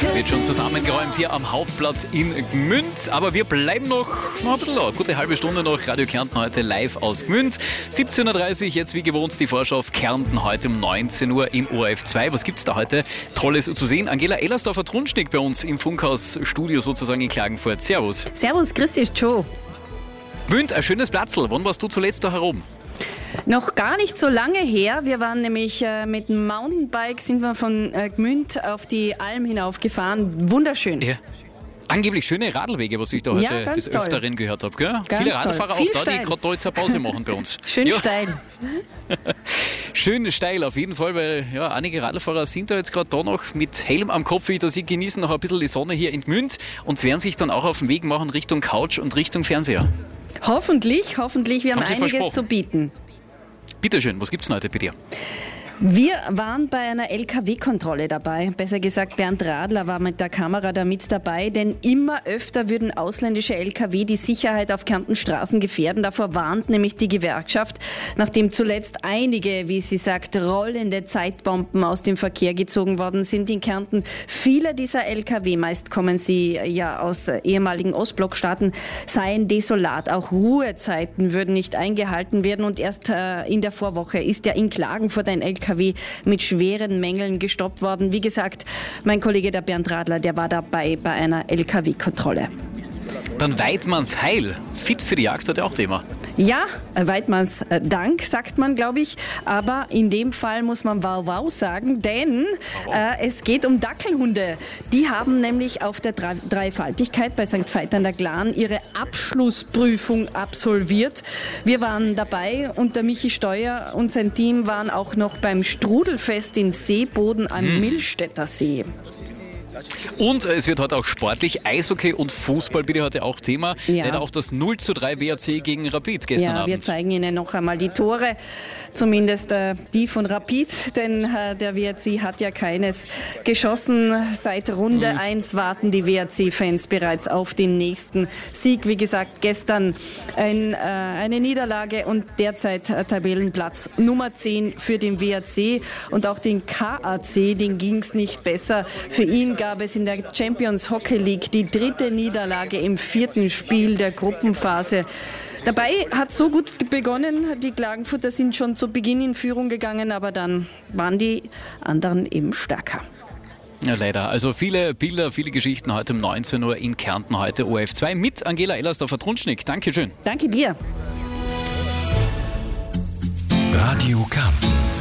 Wird schon zusammengeräumt hier am Hauptplatz in Gmünd. Aber wir bleiben noch ein bisschen da. Gute halbe Stunde noch. Radio Kärnten heute live aus Gmünd. 17.30 Uhr, jetzt wie gewohnt die Vorschau auf Kärnten heute um 19 Uhr in ORF2. Was gibt es da heute Tolles zu sehen? Angela Ellersdorfer-Trunschnick bei uns im Funkhaus-Studio sozusagen in Klagenfurt. Servus. Servus, grüß dich, Joe. Gmünd, ein schönes Platzl. Wann warst du zuletzt da herum? Noch gar nicht so lange her. Wir waren nämlich mit dem Mountainbike, sind wir von Gmünd auf die Alm hinaufgefahren. Wunderschön. Ja. Angeblich schöne Radlwege, was ich da heute des toll. Öfteren gehört habe. Gell? Ganz Viele Radlfahrer toll. auch Viel da, steil. die gerade da jetzt eine Pause machen bei uns. Schön Ja. steil. Schön steil auf jeden Fall, weil ja, einige Radlfahrer sind da jetzt gerade da noch mit Helm am Kopf, wie sie genießen noch ein bisschen die Sonne hier in Gmünd und werden sich dann auch auf den Weg machen Richtung Couch und Richtung Fernseher. Hoffentlich. Wir haben Sie einiges versprochen? zu bieten. Bitteschön, was gibt's denn heute bei dir? Wir waren bei einer LKW-Kontrolle dabei. Besser gesagt, Bernd Radler war mit der Kamera da mit dabei, denn immer öfter würden ausländische LKW die Sicherheit auf Kärntens Straßen gefährden. Davor warnt nämlich die Gewerkschaft, nachdem zuletzt einige, wie sie sagt, rollende Zeitbomben aus dem Verkehr gezogen worden sind in Kärnten. Viele dieser LKW, meist kommen sie ja aus ehemaligen Ostblockstaaten, seien desolat. Auch Ruhezeiten würden nicht eingehalten werden und erst in der Vorwoche ist ja in Klagenfurt ein LKW mit schweren Mängeln gestoppt worden. Wie gesagt, mein Kollege der Bernd Radler, der war dabei bei einer LKW-Kontrolle. Dann Weidmanns Heil, fit für die Jagd, heute auch Thema. Ja, Weidmanns Dank, sagt man, glaube ich. Aber in dem Fall muss man wow, wow sagen, denn es geht um Dackelhunde. Die haben nämlich auf der Dreifaltigkeit bei St. Veit an der Glan ihre Abschlussprüfung absolviert. Wir waren dabei und der Michi Steuer und sein Team waren auch noch beim Strudelfest in Seeboden am Millstätter See. Und es wird heute auch sportlich. Eishockey und Fußball bitte heute auch Thema. Ja. Leider auch das 0:3 WRC gegen Rapid gestern Ja, wir Abend. zeigen Ihnen noch einmal die Tore, zumindest die von Rapid, denn der WRC hat ja keines geschossen. Seit Runde 1 warten die WRC-Fans bereits auf den nächsten Sieg. Wie gesagt, gestern eine Niederlage und derzeit Tabellenplatz Nummer 10 für den WRC und auch den KAC, den ging es nicht besser. Für ihn gab es in der Champions Hockey League die 3. Niederlage im 4. Spiel der Gruppenphase. Dabei hat so gut begonnen, die Klagenfurter sind schon zu Beginn in Führung gegangen, aber dann waren die anderen eben stärker. Ja, leider. Also viele Bilder, viele Geschichten heute um 19 Uhr in Kärnten, heute ORF2 mit Angela Ellersdorfer-Trunschnick. Dankeschön. Danke dir. Radio Kärnten.